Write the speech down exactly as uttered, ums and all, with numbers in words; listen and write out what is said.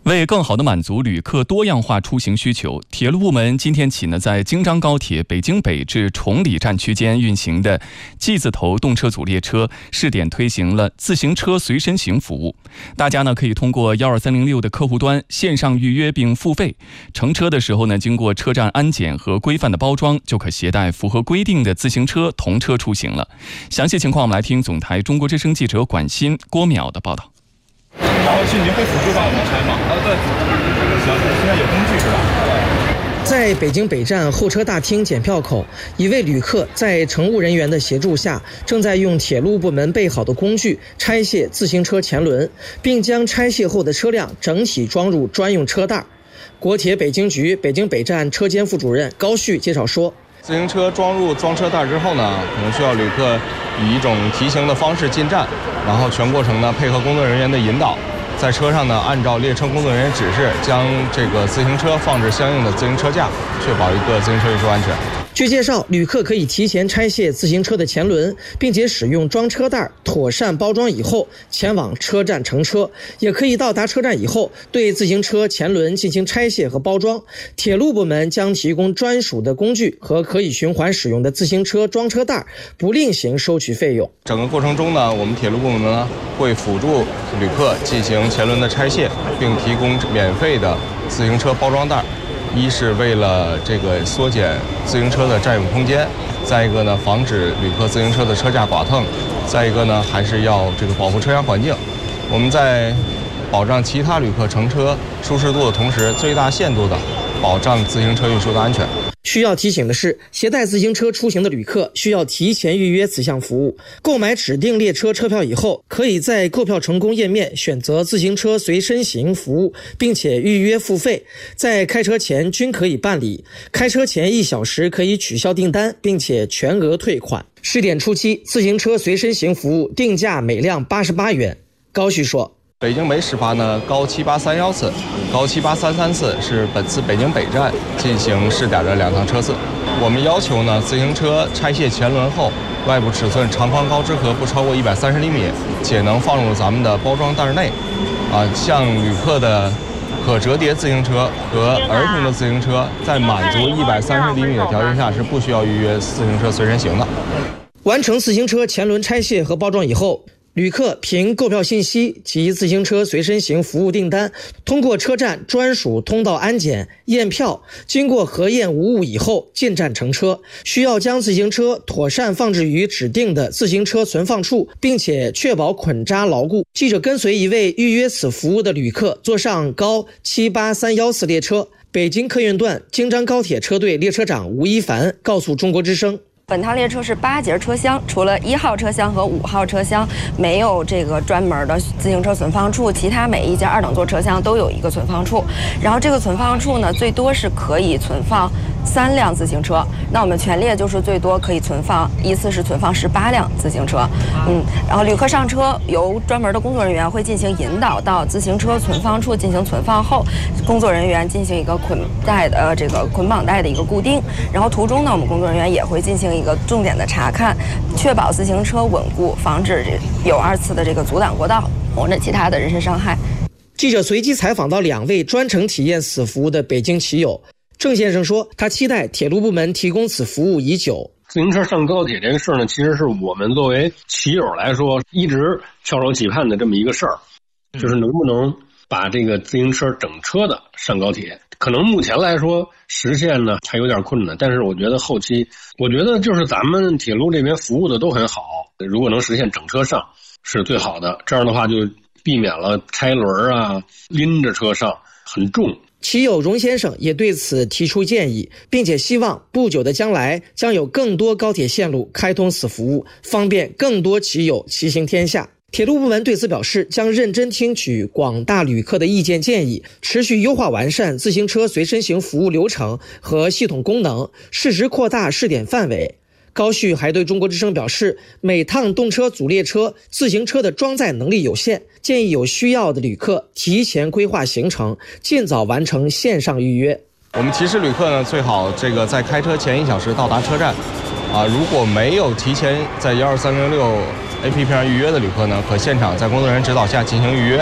为更好地满足旅客多样化出行需求，铁路部门今天起呢，在京张高铁北京北至崇礼站区间运行的 G 字头动车组列车试点推行了自行车随身行服务。大家呢可以通过一二三零六的客户端线上预约并付费，乘车的时候呢，经过车站安检和规范的包装，就可携带符合规定的自行车同车出行了。详细情况我们来听总台中国之声记者管欣、郭淼的报道。 然后是您会辅助帮我们拆吗？啊，对。行，现在有工具是吧？ 在北京北站候车大厅检票口，一位旅客在乘务人员的协助下，正在用铁路部门备好的工具拆卸自行车前轮，并将拆卸后的车辆整体装入专用车袋。国铁北京局北京北站车间副主任高旭介绍说， 自行车装入装车袋之后呢，可能需要旅客以一种提醒的方式进站，然后全过程呢配合工作人员的引导，在车上呢按照列车工作人员指示，将这个自行车放置相应的自行车架，确保一个自行车运输安全。 据介绍，旅客可以提前拆卸自行车的前轮，并且使用装车袋妥善包装以后前往车站乘车，也可以到达车站以后对自行车前轮进行拆卸和包装。铁路部门将提供专属的工具和可以循环使用的自行车装车袋，不另行收取费用。 整个过程中呢，我们铁路部门呢会辅助旅客进行前轮的拆卸，并提供免费的自行车包装袋。一是为了这个缩减自行车的占用空间，再一个呢，防止旅客自行车的车架剐蹭，再一个呢，还是要这个保护车厢环境。我们在保障其他旅客乘车舒适度的同时，最大限度的保障自行车运输的安全。 需要提醒的是，携带自行车出行的旅客需要提前预约此项服务。购买指定列车车票以后，可以在购票成功页面选择自行车随身行服务，并且预约付费，在开车前均可以办理。开车前一小时可以取消订单，并且全额退款。试点初期，自行车随身行服务定价每辆八十八元。高旭说， 北京北始发呢高七八三幺次，高七八三三次是本次北京北站进行试点的两趟车次。我们要求呢，自行车拆卸前轮后，外部尺寸长宽高之和不超过一百三十厘米，且能放入咱们的包装袋内。啊，像旅客的可折叠自行车和儿童的自行车，在满足一百三十厘米的条件下，是不需要预约自行车随身行的。 完成自行车前轮拆卸和包装以后，旅客凭购票信息及自行车随身行服务订单，通过车站专属通道安检验票，经过核验无误以后进站乘车。需要将自行车妥善放置于指定的自行车存放处，并且确保捆扎牢固。记者跟随一位预约此服务的旅客坐上高七八三幺四列车，北京客运段京张高铁车队列车长吴一凡告诉中国之声， 本趟列车是八节车厢，除了一号车厢和五号车厢没有这个专门的自行车存放处，其他每一节二等座车厢都有一个存放处。然后这个存放处呢，最多是可以存放三辆自行车。那我们全列就是最多可以存放，一次是存放十八辆自行车。嗯，然后旅客上车由专门的工作人员会进行引导到自行车存放处进行存放后，工作人员进行一个捆带的、呃、这个捆绑带的一个固定。然后途中呢，我们工作人员也会进行一个重点的查看，确保自行车稳固，防止有二次的这个阻挡过道或者其他的人身伤害。 记者随机采访到两位专程体验此服务的北京骑友。郑先生说，他期待铁路部门提供此服务已久。 自行车上高铁这个事儿呢，其实是我们作为骑友来说一直翘首企盼的这么一个事儿，就是能不能把这个自行车整车的上高铁。可能目前来说实现呢还有点困难，但是我觉得后期，我觉得就是咱们铁路这边服务的都很好，如果能实现整车上是最好的，这样的话就避免了拆轮啊拎着车上很重。 骑友荣先生也对此提出建议，并且希望不久的将来将有更多高铁线路开通此服务，方便更多骑友骑行天下。铁路部门对此表示，将认真听取广大旅客的意见建议，持续优化完善自行车随身行服务流程和系统功能，适时扩大试点范围。高旭还对中国之声表示，每趟动车组列车自行车的装载能力有限，建议有需要的旅客提前规划行程，尽早完成线上预约。 我们提示旅客呢，最好这个在开车前一小时到达车站。啊，如果没有提前在一二三零六 A P P 上预约的旅客呢，可现场在工作人员指导下进行预约。